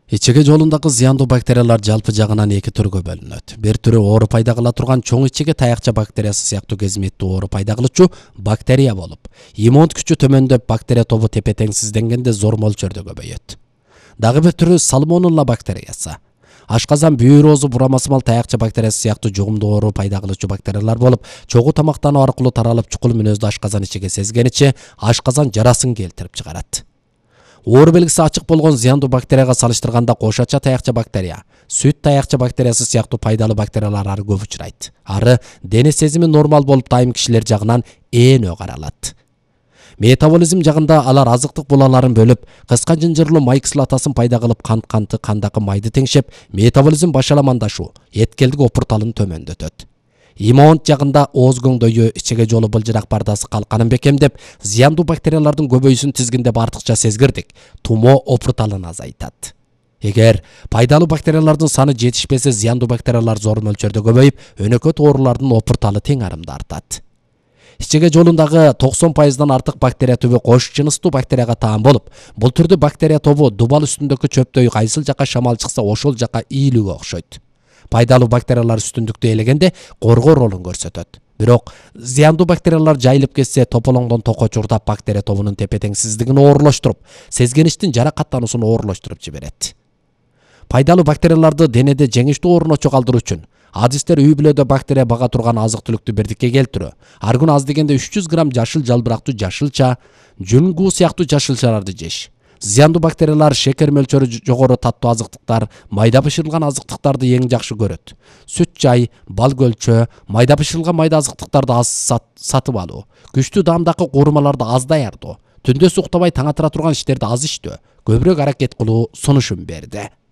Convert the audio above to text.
Ичеге жолундагы зыяндуу бактериялар жалпы жагынан эки түргө бөлүнөт. Бир түрү оору пайда кыла турган чоң ичеге таякча бактериясы сыяктуу кезметтүү оору пайда кылуучу бактерия болуп, иммундук күчү төмөндөп бактерия тобу тепе-теңсизденгенде зор мөлчөрдө көбөйөт. Дагы бир түрү сальмонелла бактериясы. Ашказан бүйрөозу бурамасымал таякча бактериясы сыяктуу жугумдуу оору пайда кылуучу бактериялар болуп, чогуу тамактануу аркылуу таралып чукул мүнөздү ашказан ичеге сезгениче ашказан жарасын келтирип чыгарат. Оору белгиси ачык болгон зыяндуу бактерияга салыштырганда кошача таякча бактерия, сүт таякча бактериясы сыяктуу пайдалуу бактериялар ары көп учурайт. Ары дене сезими нормал болуп дайым кишилер жагынан ээнөө каралат. Метаболизм жагында алар азыктык булаларын бөлүп, кыска жынжырлуу май кислотасын пайда кылып канты кандагы майды теңшеп, метаболизм башаламандашуу, эткелдик опурталын төмөндөтөт. Иммунд жагында ооз көңдөйү, ичеге жолу былжырак пардасы калканын бекемдеп, зыяндуу бактериялардын көбөйүүсүн тизгиндеп артыкча сезгирдик, тумо опурталын азайтат. Эгер пайдалуу бактериялардын саны жетишпесе, зыяндуу бактериялар зор мөлчөрдө көбөйүп, өнөкөт оорулардын опурталы тең арымда артат. Ичеге жолундагы 90%дан артык бактерия түбү кош жыныстуу бактерияга таан болуп, бул түрдүү бактерия тобу дубал үстүндөгү чөптөй кайсыл жака шамал чыкса ошол жака ийилүүгө окшойт. Пайдалуу бактериялар үстүндүктү ээлегенде коргоо ролун көрсөтөт. Бирок зыяндуу бактериялар жайылып кетсе, тополоңдон токо чурдап бактерия тобунун тепе-теңсиздигин оорулоштуруп, сезгеничтин жаракаттануусун оорулоштуруп жиберет. Пайдалуу бактерияларды денеде жеңиштүү орночо калтыруу үчүн адистер үй бүлөдө бактерия бага турган азык-түлүктү бирдикке келтирүү, ар күнү аз дегенде 300 грамм жашыл жалбырактуу жашылча, жүнгүү сыяктуу жашылчаларды жеш. Зыяндуу бактериялар шекер мөлчөрү жогору таттуу азыктыктар, майда бышырылган азыктыктарды эң жакшы көрөт. Сүт жай, бал көлчө, майда бышырылган майда азыктыктарды аз сатып алуу, күчтүү даамдагы куурмаларды аз даярдоо, түндөсү уктабай таң атыра турган иштерди аз иштөө, көбүрөөк аракет кылуу сунушун берди.